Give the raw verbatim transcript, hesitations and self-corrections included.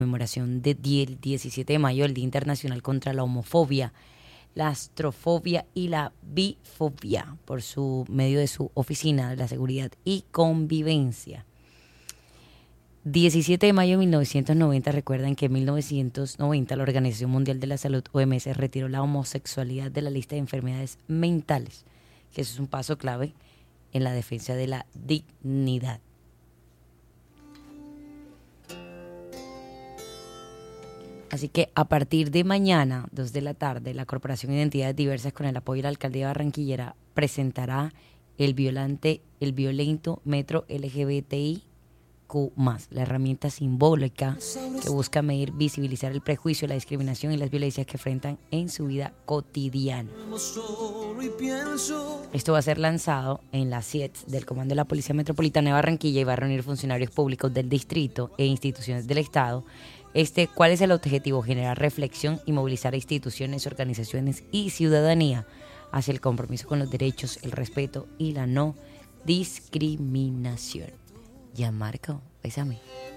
conmemoración del diecisiete de mayo, el Día Internacional contra la Homofobia, la Astrofobia y la Bifobia, por su medio de su Oficina de la Seguridad y Convivencia. diecisiete de mayo de mil novecientos noventa, recuerden que en mil novecientos noventa la Organización Mundial de la Salud, O M S, retiró la homosexualidad de la lista de enfermedades mentales, que eso es un paso clave en la defensa de la dignidad. Así que a partir de mañana, dos de la tarde, la Corporación de Identidades Diversas, con el apoyo de la Alcaldía Barranquillera, presentará el violante, el violento metro L G B T I Q más, la herramienta simbólica que busca medir, visibilizar el prejuicio, la discriminación y las violencias que enfrentan en su vida cotidiana. Esto va a ser lanzado en las S I E T S del Comando de la Policía Metropolitana de Barranquilla y va a reunir funcionarios públicos del distrito e instituciones del Estado. Este, ¿cuál es el objetivo? Generar reflexión y movilizar a instituciones, organizaciones y ciudadanía hacia el compromiso con los derechos, el respeto y la no discriminación. Ya, Marco, bésame.